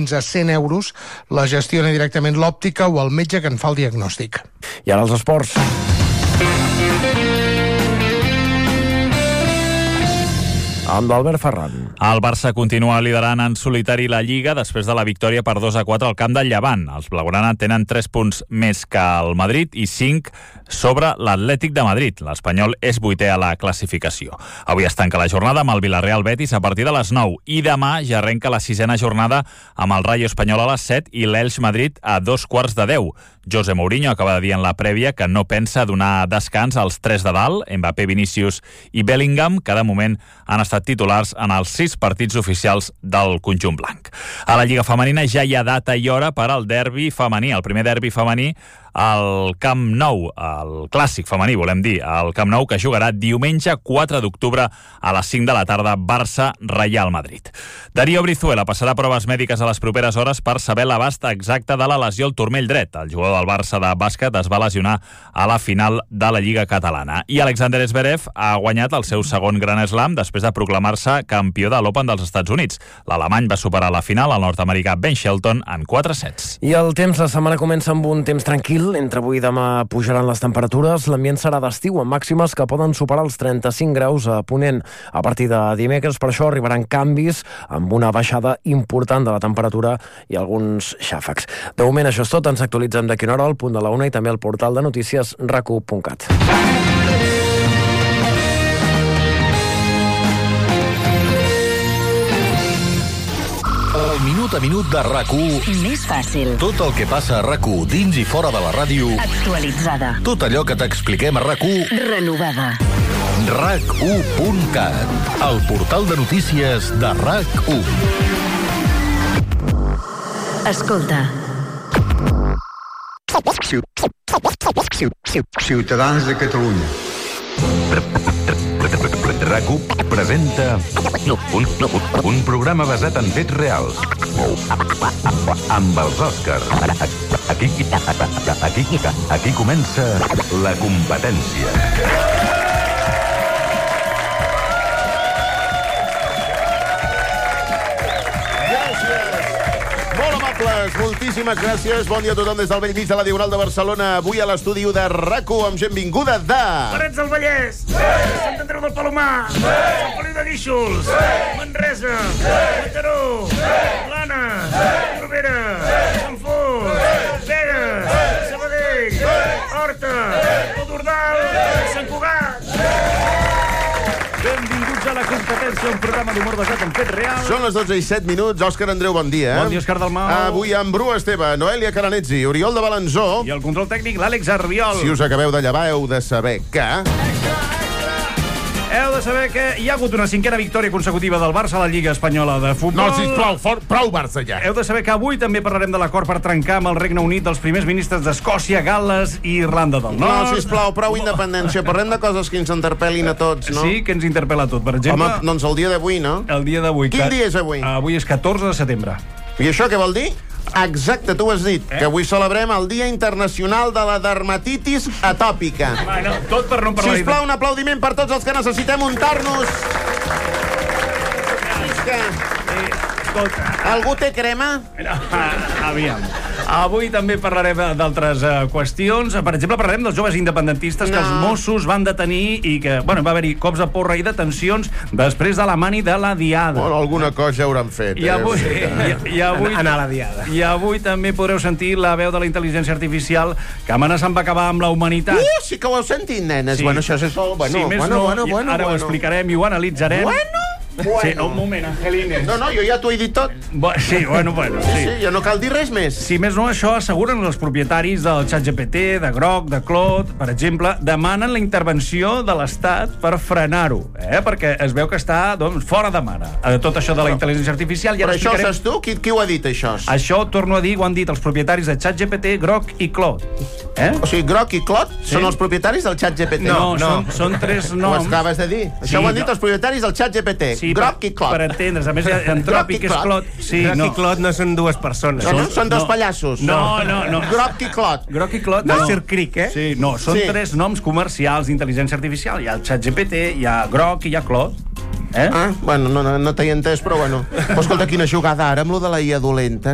fins a 100 euros. La gestiona directament l'òptica o el metge que en fa el diagnòstic. I ara els esports. Amb l'Albert Ferran. El Barça continua liderant en solitari la Lliga després de la victòria per 2-4 al camp del Llevant. Els blaugrana tenen 3 punts més que el Madrid i 5 sobre l'Atlètic de Madrid. L'Espanyol és 8è a la classificació. Avui es tanca la jornada amb el Villarreal Betis a partir de les 9 i demà ja arrenca la 6a jornada amb el Rayo Espanyol a les 7 i l'Elx Madrid a 9:15. José Mourinho acaba de dir en la prèvia que no pensa donar descans als 3 de dalt, Mbappé, Vinícius i Bellingham, que de moment han estat titulars en els 6 partits oficials del conjunt blanc. A la Lliga Femenina ja hi ha data i hora per al derbi femení, el primer derbi femení al Camp Nou, el clàssic femení, volem dir, al Camp Nou, que jugarà diumenge 4 d'octubre a les 5 de la tarda, Barça-Real Madrid. Darío Brizuela passarà proves mèdiques a les properes hores per saber l'abast exacte de la lesió al turmell dret. El jugador del Barça de bàsquet es va lesionar a la final de la Lliga Catalana. I Alexander Zverev ha guanyat el seu segon Grand Slam després de proclamar-se campió de l'Open dels Estats Units. L'alemany va superar la final al nord-americà Ben Shelton en 4 sets. I el temps, la setmana comença amb un temps tranquil. Entre avui i demà pujaran les temperatures. L'ambient serà d'estiu amb màximes que poden superar els 35 graus a Ponent. A partir de dimecres, per això, arribaran canvis amb una baixada important de la temperatura i alguns xàfecs. De moment, això és tot. Ens actualitzem d'aquí una hora al punt de la 1 i també al portal de notícies rac1.cat. El minut a minut de RAC1. Més fàcil. Tot el que passa a RAC1 dins i fora de la ràdio. Actualitzada. Tot allò que t'expliquem a RAC1. Renovada. RAC1.cat. El portal de notícies de RAC1. Escolta. Ciutadans de Catalunya. RAC1 presenta un programa basat en fets reals amb els Oscars. Aquí comença la competència. Moltíssimes gràcies. Bon dia a tothom des del bell mig de la Diagonal de Barcelona. Avui a l'estudi de RAC1 amb gent vinguda de... Parets del Vallès, Sant Andreu del Palomar, Sant Feliu de Guíxols, Manresa, Mataró, Blanes, Corbera, Sant Fos, Begues, Sabadell, Horta, Pol-d'Ordal, Sant Cugat. Benvinguts a la competència, un programa d'humor basat en fets reals. Són les 12:07. Òscar Andreu, bon dia. Bon dia, Òscar Dalmau. Avui amb Bru Esteve, Noelia Caranetzi, Oriol de Balanzó. I el control tècnic, l'Àlex Arbiol. Si us acabeu de llevar, heu de saber que... Heu de saber que hi ha hagut una 5a victòria consecutiva del Barça a la Lliga Espanyola de Futbol. No, sisplau, prou Barça ja. Heu de saber que avui també parlarem de l'acord per trencar amb el Regne Unit dels primers ministres d'Escòcia, Gal·les i Irlanda del Nord. No, sisplau, prou independència. Parlem de coses que ens interpel·lin a tots, no? Sí, que ens interpel·la a tot. Per exemple... Home, doncs el dia d'avui, no? El dia d'avui. Quin dia és avui? Avui és 14 de setembre. I això què vol dir? Exacte, tu ho has dit, que avui celebrem el Dia Internacional de la Dermatitis Atòpica. Bueno, tot per no parlar... Sisplau, un aplaudiment per tots els que necessitem untar-nos. Algú té crema? Aviam. Avui també parlarem d'altres qüestions. Per exemple, parlarem dels joves independentistes que els Mossos van detenir i que, bueno, va haver-hi cops de porra i detencions després de la mani de la Diada. Bueno, alguna cosa ja hauran fet. I avui anar a la Diada. I avui també podreu sentir la veu de la intel·ligència artificial que amenaça amb acabar amb la humanitat. Sí que ho heu sentit, nenes. Sí. Bueno, això és tot. Sí, bueno, ara ho explicarem i ho analitzarem. Bueno. Sí, un moment, Angelines. No, jo ja t'ho he dit tot. Sí, bueno. Sí, ja no cal dir res més. Si més no, això asseguren els propietaris del ChatGPT, de Grok, de Claude, per exemple, demanen la intervenció de l'Estat per frenar-ho, perquè es veu que està, doncs, fora de mare. Tot això de la intel·ligència artificial... Però això ho saps tu? Qui ho ha dit, això? Això, torno a dir, ho han dit els propietaris de ChatGPT, Grok i Claude. O sigui, Grok i Claude són els propietaris del ChatGPT? No, són 3 noms. Ho acabes de dir. Això ho han dit els propietaris del ChatGPT. Sí, Grok i Claude. Per entendre's. A més, Antròpic és Claude. Sí, Grok i Claude no són dues persones. No, són dos pallassos. No. Grok i Claude. Grok i Claude, no. Sir Crick, Sí, no, són 3 noms comercials d'intel·ligència artificial. Hi ha el ChatGPT, hi ha Grok i hi ha Claude. Bueno, no t'he entès, però bueno. Però escolta, quina jugada ara amb lo de la IA dolenta.